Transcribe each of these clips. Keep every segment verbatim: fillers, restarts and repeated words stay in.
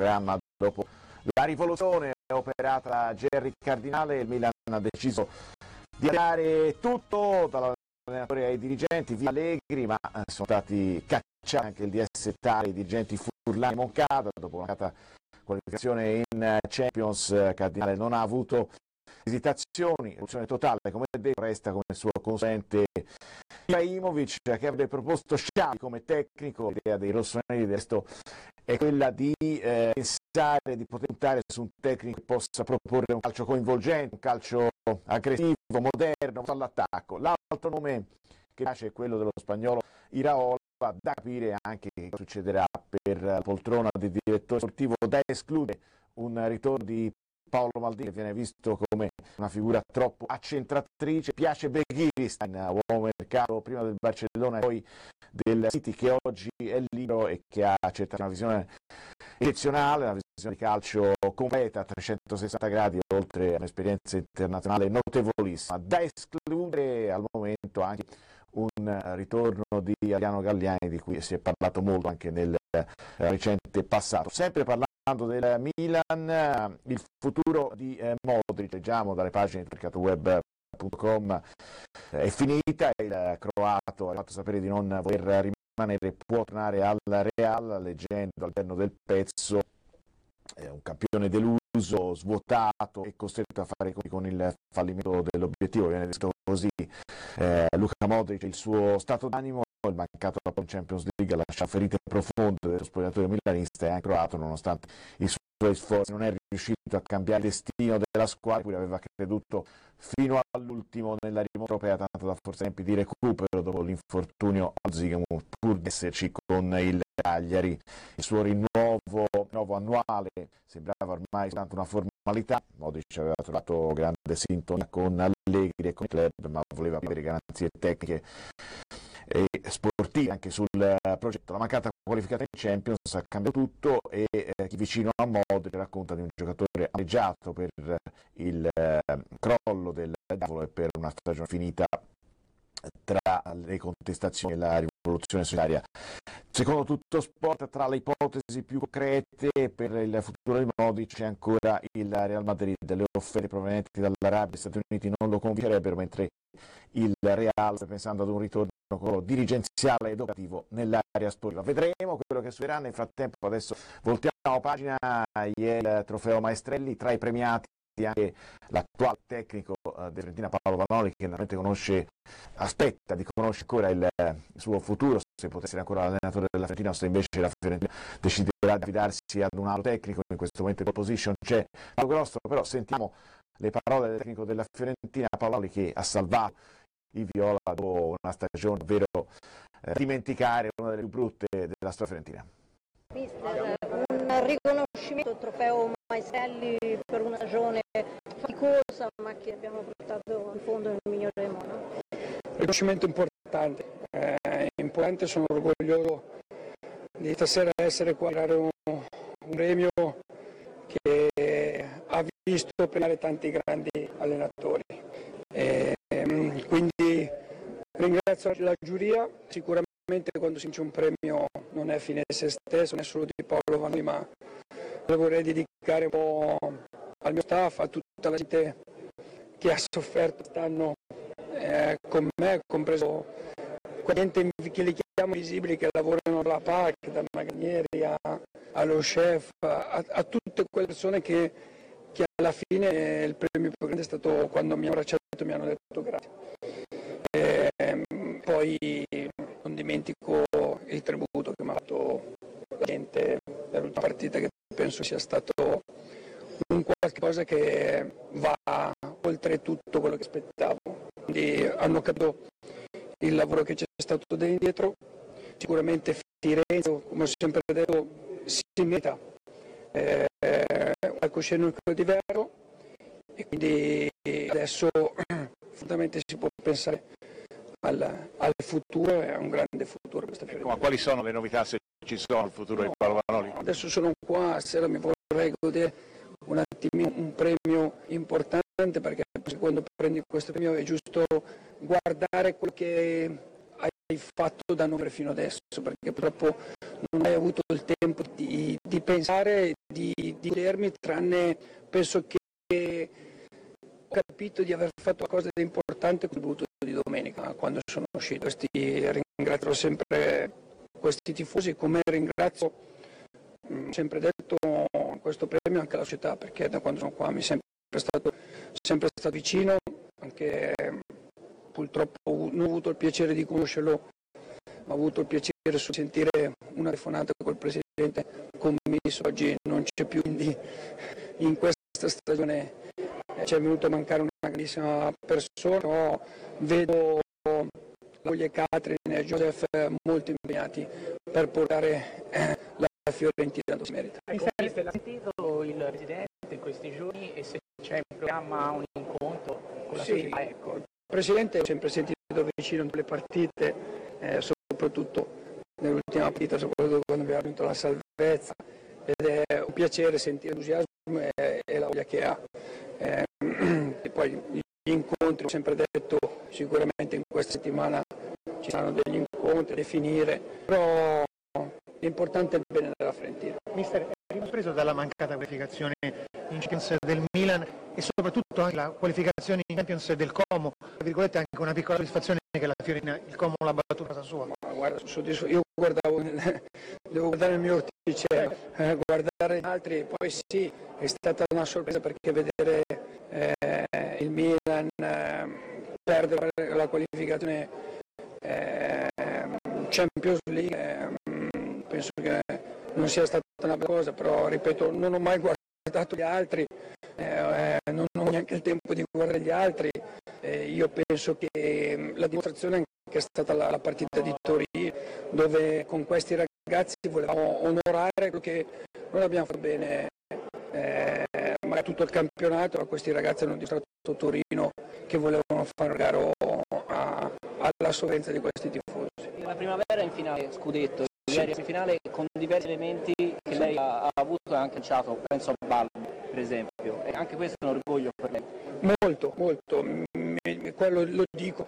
programma dopo la rivoluzione operata da Gerry Cardinale. Il Milan ha deciso di dare tutto dall'allenatore ai dirigenti, via Allegri, ma sono stati cacciati anche il D S Tari, i dirigenti Furlan e Moncada. Dopo una qualificazione in Champions, Cardinale non ha avuto esitazioni, rivoluzione totale, come detto, resta come suo consulente Ibrahimovic, che avrebbe proposto Xavi come tecnico. L'idea dei rossoneri del resto è quella di eh, pensare di poter puntare su un tecnico che possa proporre un calcio coinvolgente, un calcio aggressivo, moderno, all'attacco. L'altro nome che piace è quello dello spagnolo Iraola, da capire anche che cosa succederà per la poltrona del direttore sportivo, da escludere un ritorno di Paolo Maldini, che viene visto come una figura troppo accentratrice. Piace Begiristain, uomo mercato prima del Barcellona e poi del City, che oggi è libero e che ha accettato una visione eccezionale, una visione di calcio completa a trecentosessanta gradi, oltre a un'esperienza internazionale notevolissima. Da escludere al momento anche un ritorno di Adriano Galliani, di cui si è parlato molto anche nel recente passato. Sempre parlando del Milan, il futuro di eh, Modric, leggiamo dalle pagine di mercato web punto com, è finita. Il croato ha fatto sapere di non voler rimanere, può tornare al Real. Leggendo all'interno del pezzo, è un campione deluso, svuotato e costretto a fare i conti con il fallimento dell'obiettivo, viene detto così. eh, Luka Modric, il suo stato d'animo, il mancato in Champions League lascia ferite profonde dello spogliatoio milanista, e anche croato, nonostante i suoi sforzi, non è riuscito a cambiare il destino della squadra, cui aveva creduto fino all'ultimo nella rimonta europea, tanto da forse tempi di recupero dopo l'infortunio al Zigamo, pur di esserci con il Cagliari. Il suo rinnovo, rinnovo annuale sembrava ormai soltanto una formalità. Modric aveva trovato grande sintonia con Allegri e con il club, ma voleva avere garanzie tecniche e sportive anche sul progetto. La mancata qualificata in Champions ha cambiato tutto, e eh, chi vicino a Modric racconta di un giocatore amareggiato per il eh, crollo del diavolo e per una stagione finita tra le contestazioni e la rivoluzione societaria. Secondo Tutto Sport, tra le ipotesi più concrete per il futuro di Modric c'è ancora il Real Madrid. Le offerte provenienti dall'Arabia e Stati Uniti non lo convincerebbero, mentre il Real sta pensando ad un ritorno dirigenziale ed operativo nell'area sportiva. Vedremo quello che succederà. Nel frattempo adesso voltiamo pagina. Ieri il trofeo Maestrelli, tra i premiati anche l'attuale tecnico uh, della Fiorentina Paolo Vanoli, che naturalmente conosce, aspetta di conoscere ancora il, il suo futuro, se potrà essere ancora l'allenatore della Fiorentina o se invece la Fiorentina deciderà di affidarsi ad un altro tecnico. In questo momento in pole position c'è Paolo Grosso, però sentiamo le parole del tecnico della Fiorentina Paolo Vanoli, che ha salvato i viola dopo una stagione davvero eh, dimenticare, una delle più brutte della storia fiorentina. Mister, un riconoscimento, trofeo Maestrelli per una stagione faticosa, ma che abbiamo portato in fondo nel migliore modo. Riconoscimento importante, eh, importante, sono orgoglioso di stasera essere qua a dare un, un premio che ha visto premiare tanti grandi allenatori. E, quindi ringrazio la giuria. Sicuramente quando si vince un premio non è fine a se stesso, non è solo di Paolo Vanoli, ma lo vorrei dedicare un po' al mio staff, a tutta la gente che ha sofferto quest'anno eh, con me, compreso quella gente che li chiamo visibili, che lavorano alla P A C, da Magagneri a, allo chef, a, a tutte quelle persone che, che alla fine il premio più grande è stato quando mi hanno abbracciato e mi hanno detto grazie. E, poi non dimentico il tributo che mi ha fatto la gente nell'ultima partita, che penso sia stato un qualche cosa che va oltre tutto quello che aspettavo. Quindi hanno capito il lavoro che c'è stato dietro. Sicuramente Firenze, come ho sempre detto, si merita eh, un palcoscenico diverso, e quindi adesso assolutamente si può pensare al, al futuro, e a un grande futuro questa Fiorentina. Ma quali sono le novità, se ci sono, il futuro no, di Paolo Vanoli? Adesso sono qua, stasera mi vorrei godere un attimino un premio importante, perché quando prendi questo premio è giusto guardare quello che hai fatto da novembre fino adesso, perché purtroppo non ho mai avuto il tempo di, di pensare, di, di godermi, tranne penso che ho capito di aver fatto qualcosa di importante con il brutto di domenica quando sono uscito. Questi, ringrazio sempre questi tifosi, come ringrazio, ho sempre detto, questo premio anche alla società, perché da quando sono qua mi è sempre stato, sempre stato vicino, anche purtroppo non ho avuto il piacere di conoscerlo, ma ho avuto il piacere di sentire una telefonata col presidente commisso, oggi non c'è più, quindi in questa stagione ci è venuto a mancare una grandissima persona. No, vedo la moglie Catherine e Joseph molto impegnati per portare eh, la Fiorentina dove si merita. Mister, l'ha sentito il presidente in questi giorni e se c'è in programma un incontro con la sì, società? Ecco. Il presidente ho sempre sentito vicino nelle partite, eh, soprattutto nell'ultima partita, soprattutto quando abbiamo vinto la salvezza, ed è un piacere sentire l'entusiasmo e, e la voglia che ha. Eh, e poi gli incontri, ho sempre detto, sicuramente in questa settimana ci saranno degli incontri a definire, però l'importante è il bene della Fiorentina. Mister, è ripreso dalla mancata qualificazione in Champions del Milan e soprattutto anche la qualificazione in Champions del Como, tra virgolette anche una piccola soddisfazione che la Fiorentina, il Como l'ha battuto a casa sua. Ma guarda, io guardavo, devo guardare il mio orticello, eh, guardare gli altri, poi sì, è stata una sorpresa perché vedere eh, il Milan eh, perdere la qualificazione eh, Champions League, eh, penso che non sia stata una bella cosa, però ripeto, non ho mai guardato gli altri, eh, non ho neanche il tempo di guardare gli altri, eh, io penso che la dimostrazione che è stata la, la partita di Torino, dove con questi ragazzi volevamo onorare quello che non abbiamo fatto bene, eh, magari tutto il campionato, ma questi ragazzi hanno dimostrato a Torino che volevano fare un garo a, alla sofferenza di questi tifosi. La primavera in finale scudetto, ieri in finale con diversi elementi che lei ha, ha avuto e anche lanciato, penso a Balbo per esempio, e anche questo è un orgoglio per lei. Molto, molto, mi, quello lo dico,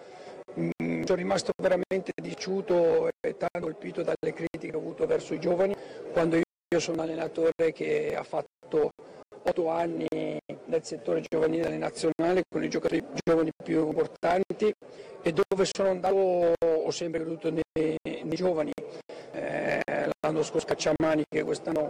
mi sono rimasto veramente dispiaciuto e tanto colpito dalle critiche che ho avuto verso i giovani, quando io sono un allenatore che ha fatto otto anni nel settore giovanile delle nazionali con i giocatori giovani più importanti e dove sono andato ho sempre creduto nei, nei giovani. Eh, l'anno scorso Cacciamani, che quest'anno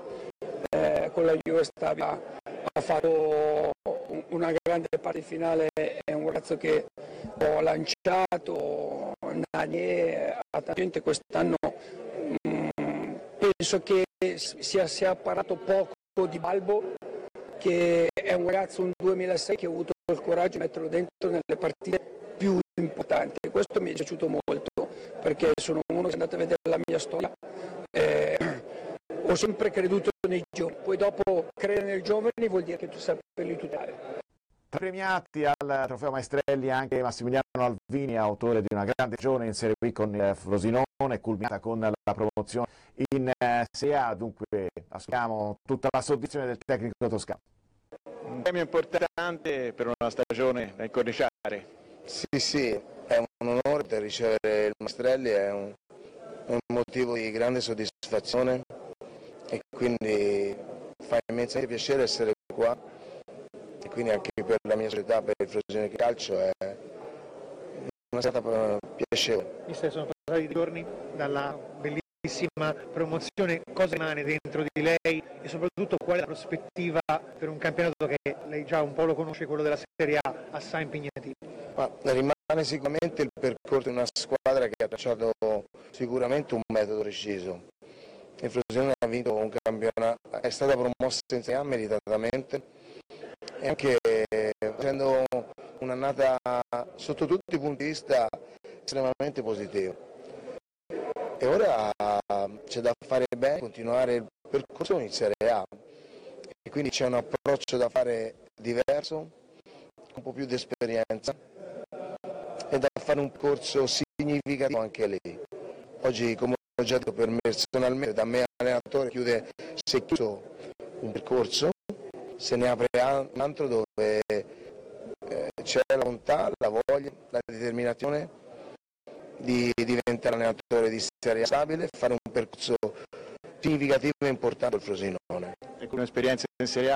eh, con la Juve Stabia ha fatto una grande parte finale, è un ragazzo che ho lanciato, Nanier, a tanta gente quest'anno. Mh, penso che sia, sia parlato poco di Balbo, che è un ragazzo, un duemilasei, che ha avuto il coraggio di metterlo dentro nelle partite più importanti. Questo mi è piaciuto molto, perché sono uno che è andato a vedere la mia storia, eh, ho sempre creduto nei giovani, poi dopo credere nei giovani vuol dire che tu saperli tutelare. Premiati al trofeo Maestrelli anche Massimiliano Alvini, autore di una grande stagione in Serie B con il Frosinone, culminata con la promozione in Serie A. Dunque ascoltiamo tutta la soddisfazione del tecnico toscano. Un premio importante per una stagione da incorniciare. Sì, sì, è un onore per ricevere il Maestrelli, è un, è un motivo di grande soddisfazione e quindi fa immensamente piacere essere qua. E quindi anche per la mia società, per il Frosinone Calcio, è una stata piacevole. Mister, sono passati giorni dalla bellissima promozione, cosa rimane dentro di lei e soprattutto qual è la prospettiva per un campionato che lei già un po' lo conosce, quello della Serie A, assai impegnativo? Ma rimane sicuramente il percorso di una squadra che ha tracciato sicuramente un metodo preciso. Il Frosinone ha vinto un campionato, è stata promossa in Serie A meritatamente, e anche facendo un'annata sotto tutti i punti di vista estremamente positiva. E ora c'è da fare bene, continuare il percorso in Serie A e quindi c'è un approccio da fare diverso, un po' più di esperienza e da fare un corso significativo anche lì. Oggi, come ho già detto, per me personalmente, da me allenatore, chiude, si è chiuso un percorso, se ne apre un altro dove eh, c'è la volontà, la voglia, la determinazione di diventare allenatore di Serie A stabile, fare un percorso significativo e importante il Frosinone. E con un'esperienza in Serie A